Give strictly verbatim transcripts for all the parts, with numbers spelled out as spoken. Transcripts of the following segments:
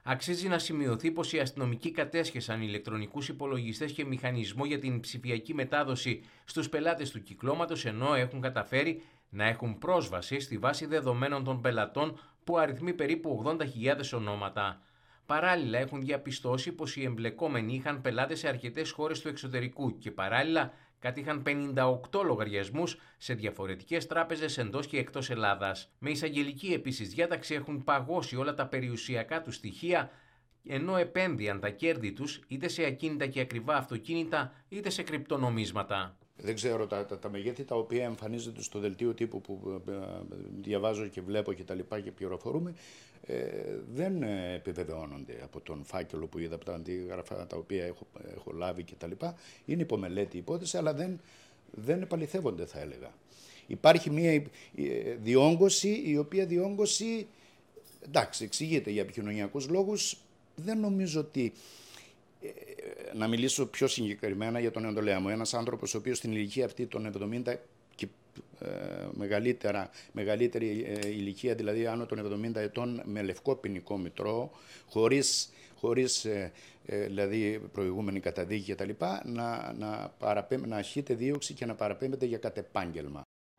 Αξίζει να σημειωθεί πως οι αστυνομικοί κατέσχεσαν ηλεκτρονικούς υπολογιστές και μηχανισμό για την ψηφιακή μετάδοση στους πελάτες του κυκλώματος, ενώ έχουν καταφέρει να έχουν πρόσβαση στη βάση δεδομένων των πελατών που αριθμεί περίπου ογδόντα χιλιάδες ονόματα. Παράλληλα, έχουν διαπιστώσει πως οι εμπλεκόμενοι είχαν πελάτες σε αρκετές χώρες του εξωτερικού και παράλληλα κατήχαν πενήντα οκτώ λογαριασμούς σε διαφορετικές τράπεζες εντός και εκτός Ελλάδας. Με εισαγγελική επίσης διάταξη έχουν παγώσει όλα τα περιουσιακά τους στοιχεία, ενώ επένδυαν τα κέρδη τους είτε σε ακίνητα και ακριβά αυτοκίνητα είτε σε κρυπτονομίσματα. Δεν ξέρω, τα, τα, τα μεγέθη τα οποία εμφανίζονται στο δελτίο τύπου που ε, διαβάζω και βλέπω και τα λοιπά και πληροφορούμε, ε, δεν επιβεβαιώνονται από τον φάκελο που είδα, από τα αντίγραφα τα οποία έχω, έχω λάβει και τα λοιπά. Είναι υπομελέτη υπόθεση, αλλά δεν, δεν επαληθεύονται, θα έλεγα. Υπάρχει μια διόγκωση, η οποία διόγκωση, εντάξει, εξηγείται για επικοινωνιακούς λόγους. Δεν νομίζω ότι... Να μιλήσω πιο συγκεκριμένα για τον νεοντολέα μου. Ένας άνθρωπος ο οποίος στην ηλικία αυτή των εβδομήντα και ε, μεγαλύτερα, μεγαλύτερη ε, ηλικία, δηλαδή άνω των εβδομήντα ετών, με λευκό ποινικό μητρό, χωρίς, χωρίς ε, ε, δηλαδή προηγούμενη καταδίκη κτλ., να, να, να ασκείται δίωξη και να παραπέμπεται για κατεπάγγελμα.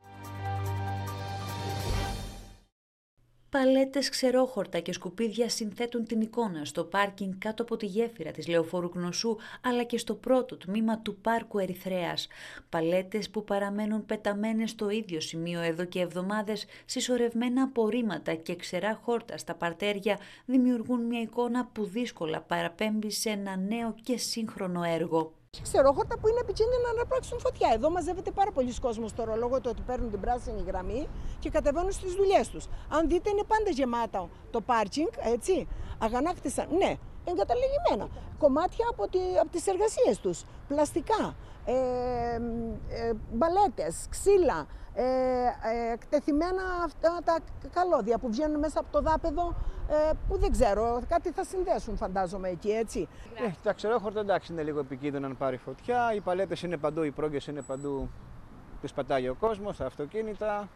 Παλέτες, ξερόχορτα και σκουπίδια συνθέτουν την εικόνα στο πάρκινγκ κάτω από τη γέφυρα της Λεωφόρου Γνωσού, αλλά και στο πρώτο τμήμα του πάρκου Ερυθρέας. Παλέτες που παραμένουν πεταμένες στο ίδιο σημείο εδώ και εβδομάδες, συσσωρευμένα απορρίμματα και ξερά χόρτα στα παρτέρια δημιουργούν μια εικόνα που δύσκολα παραπέμπει σε ένα νέο και σύγχρονο έργο. Ξερόχορτα που είναι επικίνδυνα να πράξουν φωτιά. Εδώ μαζεύεται πάρα πολλοί κόσμος τώρα λόγω του ότι παίρνουν την πράσινη γραμμή και κατεβαίνουν στις δουλειές τους. Αν δείτε, είναι πάντα γεμάτα το πάρκινγκ, έτσι. Αγανάκτησαν, ναι, εγκαταλελειμμένα. Κομμάτια από, τη, από τις εργασίες τους. Πλαστικά, ε, ε, μπαλέτες, ξύλα, ε, ε, εκτεθειμένα αυτά τα καλώδια που βγαίνουν μέσα από το δάπεδο, ε, που δεν ξέρω, κάτι θα συνδέσουν φαντάζομαι εκεί, έτσι. Ε, τα ξερόχορτα εντάξει είναι λίγο επικίνδυνο να πάρει φωτιά, οι παλέτες είναι παντού, οι πρόγκες είναι παντού, τις πατάει ο κόσμος, τα αυτοκίνητα.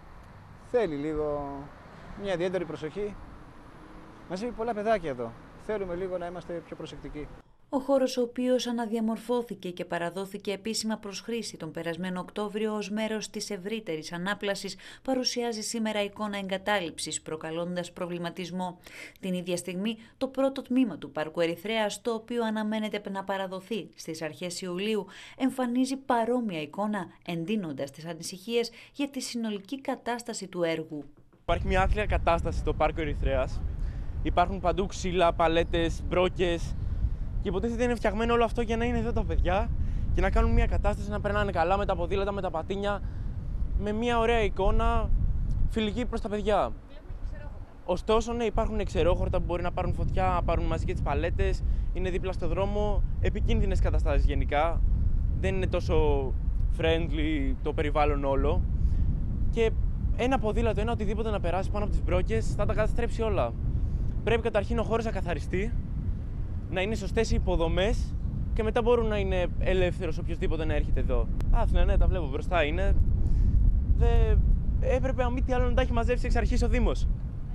Θέλει λίγο μια ιδιαίτερη προσοχή. Μαζί πολλά παιδάκια εδώ. Θέλουμε λίγο να είμαστε πιο προσεκτικοί. Ο χώρος, ο οποίος αναδιαμορφώθηκε και παραδόθηκε επίσημα προς χρήση τον περασμένο Οκτώβριο ως μέρος της ευρύτερης ανάπλασης, παρουσιάζει σήμερα εικόνα εγκατάλειψης, προκαλώντας προβληματισμό. Την ίδια στιγμή, το πρώτο τμήμα του πάρκου Ερυθρέας, το οποίο αναμένεται να παραδοθεί στις αρχές Ιουλίου, εμφανίζει παρόμοια εικόνα, εντείνοντας τις ανησυχίες για τη συνολική κατάσταση του έργου. Υπάρχει μια άθλια κατάσταση στο πάρκο Ερυθρέας. Υπάρχουν παντού ξύλα, παλέτες, μπρόκες. Και υποτίθεται είναι φτιαγμένο όλο αυτό για να είναι εδώ τα παιδιά και να κάνουν μια κατάσταση να περνάνε καλά με τα ποδήλατα, με τα πατίνια, με μια ωραία εικόνα φιλική προς τα παιδιά. Ωστόσο, ναι, υπάρχουν ξερόχορτα που μπορεί να πάρουν φωτιά, να πάρουν μαζί και τις παλέτες, είναι δίπλα στο δρόμο, επικίνδυνες καταστάσεις γενικά. Δεν είναι τόσο friendly το περιβάλλον όλο. Και ένα ποδήλατο, ένα οτιδήποτε να περάσει πάνω από τις μπρόκες θα τα καταστρέψει όλα. Πρέπει καταρχήν ο χώρος να καθαριστεί, να είναι σωστές οι υποδομές και μετά μπορούν να είναι ελεύθερος οποιοδήποτε να έρχεται εδώ. Άθλια, ναι, τα βλέπω μπροστά είναι. Δε... Έπρεπε, αν μη τι άλλο, να τα έχει μαζέψει εξ αρχής ο Δήμος.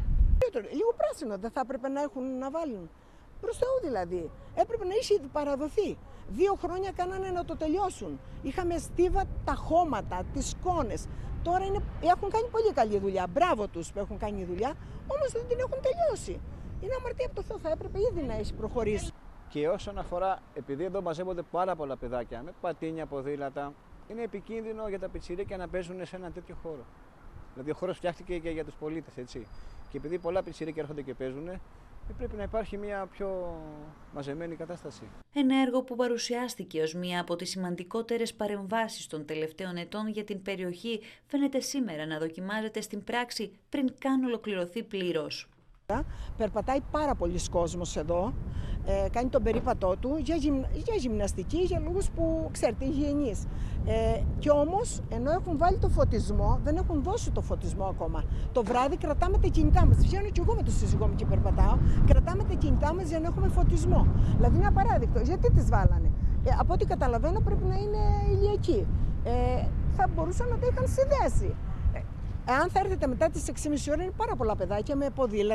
Λίγο πράσινο δεν θα έπρεπε να έχουν να βάλουν. Προς Θεού δηλαδή. Έπρεπε να είχε παραδοθεί. Δύο χρόνια κάνανε να το τελειώσουν. Είχαμε στίβα τα χώματα, τις σκόνες. Τώρα είναι... έχουν κάνει πολύ καλή δουλειά. Μπράβο τους που έχουν κάνει δουλειά, όμως δεν την έχουν τελειώσει. Είναι αμαρτία από το Θεό, θα έπρεπε ήδη να έχει προχωρήσει. Και όσον αφορά, επειδή εδώ μαζεύονται πάρα πολλά παιδάκια με πατίνια, ποδήλατα, είναι επικίνδυνο για τα πιτσιρίκια να παίζουν σε ένα τέτοιο χώρο. Δηλαδή, ο χώρος φτιάχτηκε και για τους πολίτες, έτσι. Και επειδή πολλά πιτσιρίκια έρχονται και παίζουν, πρέπει να υπάρχει μια πιο μαζεμένη κατάσταση. Ένα έργο που παρουσιάστηκε ως μία από τις σημαντικότερες παρεμβάσεις των τελευταίων ετών για την περιοχή, φαίνεται σήμερα να δοκιμάζεται στην πράξη πριν καν ολοκληρωθεί πλήρως. Περπατάει πάρα πολλοί κόσμος εδώ, ε, κάνει τον περίπατό του για, γυμ, για γυμναστική, για λόγους που ξέρετε, υγιεινής. Ε, και όμως, ενώ έχουν βάλει το φωτισμό, δεν έχουν δώσει το φωτισμό ακόμα. Το βράδυ κρατάμε τα κινητά μας. Βγαίνω και εγώ με το σύζυγό μου και περπατάω. Κρατάμε τα κινητά μας για να έχουμε φωτισμό. Δηλαδή είναι απαράδεικτο. Γιατί τις βάλανε. Ε, από ό,τι καταλαβαίνω πρέπει να είναι ηλιακή. Ε, θα μπορούσαν να τα είχαν συνδέσει. Ε, εάν θα έρθετε μετά τις έξι και μισή ώρα, είναι πάρα πολλά παιδάκια με ποδήλατα.